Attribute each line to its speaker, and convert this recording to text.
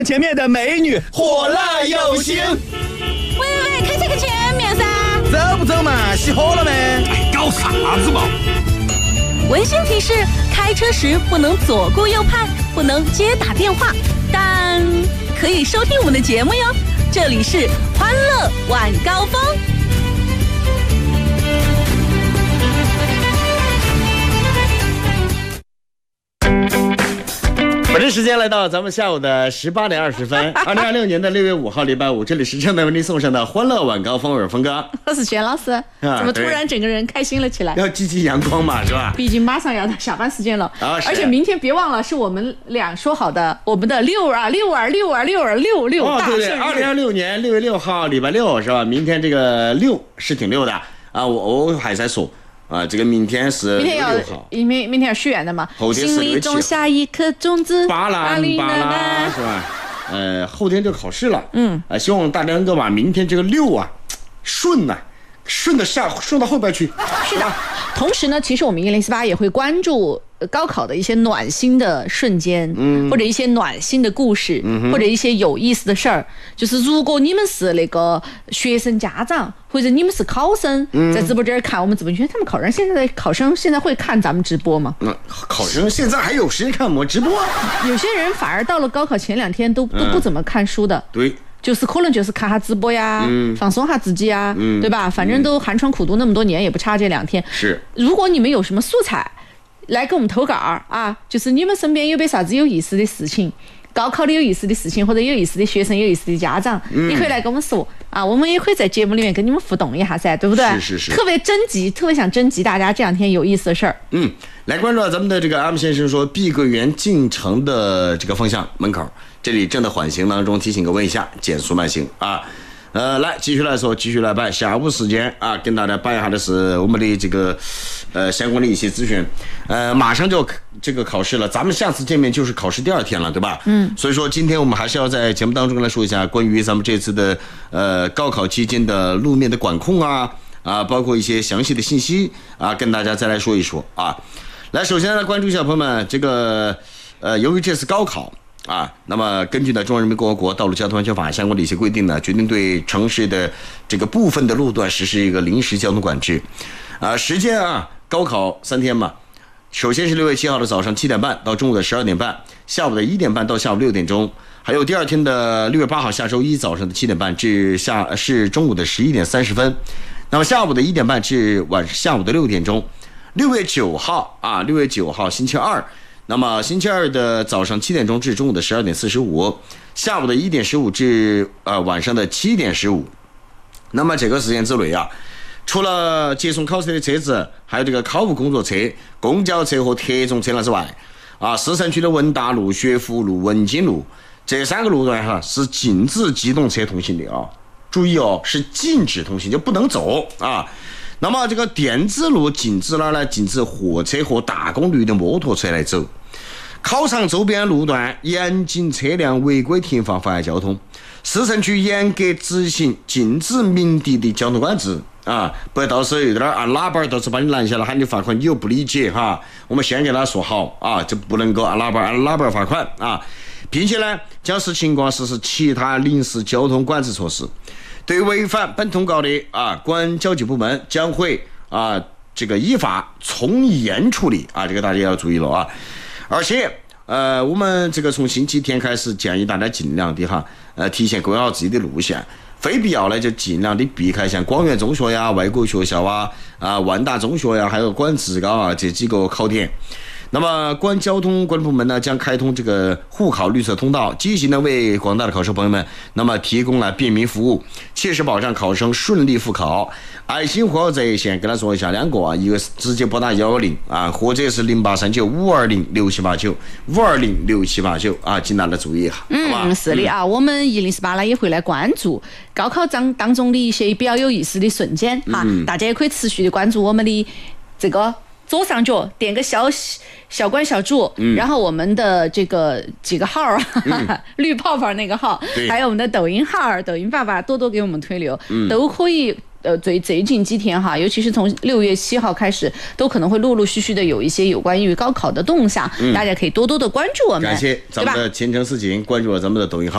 Speaker 1: 前面的美女火辣有型。
Speaker 2: 喂，开这个前面噻。
Speaker 1: 走不走嘛？熄火了没？
Speaker 3: 哎，搞啥子嘛？
Speaker 2: 温馨提示：开车时不能左顾右盼，不能接打电话，但可以收听我们的节目哟。这里是欢乐晚高峰。
Speaker 4: 北京时间来到咱们下午的18点20分，2026年的6月5号，礼拜五，这里是正在为您送上的欢乐晚高峰，我是峰哥，
Speaker 2: 我是轩老师，怎么突然整个人开心了起来？
Speaker 4: 要积极阳光嘛，是吧？
Speaker 2: 毕竟马上要到下班时间了，而且明天别忘了是我们俩说好的，我们的6大
Speaker 4: 对对，2026年6月6号，礼拜六是吧？明天这个6是挺溜的啊，我还在说。这个明天是6号，
Speaker 2: 明天要许愿的嘛。
Speaker 4: 后天是6月7号，
Speaker 2: 心里种下一颗种子，
Speaker 4: 巴拉是吧？后天就考试了，希望大家能够把明天这个6啊顺到后边去。
Speaker 2: 是的，同时呢，其实我们1048也会关注高考的一些暖心的瞬间，或者一些暖心的故事，或者一些有意思的事儿。就是如果你们是那个学生家长，或者你们是考生，在直播间看我们直播，你觉得他们考生现在会看咱们直播吗？
Speaker 4: 考生现在还有时间看我们直播？
Speaker 2: 有些人反而到了高考前2天都不怎么看书的。
Speaker 4: 对。
Speaker 2: 就是可能就是看下直播呀，放松下自己呀，对吧？反正都寒窗苦读那么多年，也不差这2天。
Speaker 4: 是，
Speaker 2: 如果你们有什么素材，来给我们投稿啊，就是你们身边有没啥子有意思的事情，高考的有意思的事情，或者有意思的学生、有意思的家长，你可以来跟我们说啊，我们也可以在节目里面跟你们互动一下噻，对不对？
Speaker 4: 是。
Speaker 2: 特别想征集大家这2天有意思的事儿。
Speaker 4: 来关注咱们的这个阿姆先生说，碧桂园进城的这个方向门口。这里正在缓行当中，提醒各位一下，减速慢行啊。来继续来摆下午时间啊，跟大家摆一下的是我们的这个相关的一些资讯。马上就这个考试了，咱们下次见面就是考试第2天了，对吧？所以说今天我们还是要在节目当中来说一下关于咱们这次的高考期间的路面的管控啊，包括一些详细的信息啊，跟大家再来说一说啊。来，首先来关注一下朋友们，这个由于这次高考。那么根据呢《中华人民共和国道路交通安全法》相关的一些规定呢，决定对城市的这个部分的路段实施一个临时交通管制。时间高考3天嘛，首先是6月7号的早上7点半到中午的12点半，下午的1点半到下午6点钟，还有第2天的6月8号下周一早上的7点半至是中午的11点30分，那么下午的1点半至下午的6点钟。6月9号星期二。那么星期二的早上7点钟至中午的12点45，下午的1点15至晚上的7点15。那么这个时间之内除了接送考生的车子，还有这个考务工作车、公交车和特种车辆之外，市城区的文达路、学府路、文津路这3个路段是禁止机动车通行的注意是禁止通行，就不能走那么这个电子路禁止哪呢？禁止货车和大功率的摩托车来走。考场周边路段严禁车辆违规停放妨碍交通。市城区严格执行禁止鸣笛的交通管制不要到时候有点按喇叭，到时候把你拦下来喊你罚款，你又不理解我们先给他说好就不能够按喇叭罚款并且呢将视情况实施其他临时交通管制措施。对违反本通告的关交警部门将会这个依法从严处理这个大家要注意了而且我们这个从星期天开始建议大家尽量的提前规划好自己的路线，非必要呢就尽量的避开像广元中学外国学校万达中学还有广职高这几个考点。那么关交通管理部门呢将开通这个沪考绿色通道，积极呢为广大的考生朋友们那么提供了便民服务，切实保障考生顺利复考。爱心呼号热线跟他说一下2个一个是直接拨打110或者是08395205206789请大家注意一下。
Speaker 2: 是的我们1048呢也会来关注高考当中的一些比较有意思的瞬间大家也可以持续的关注我们的这个左上角点个小关小注，然后我们的这个几个号绿泡泡那个号，还有我们的抖音号，抖音爸爸多多给我们推流，都可以。最近几天尤其是从6月7号开始，都可能会陆陆续续的有一些有关于高考的动向，大家可以多多的关注我们。
Speaker 4: 感谢咱们的前程似锦，关注了咱们的抖音号。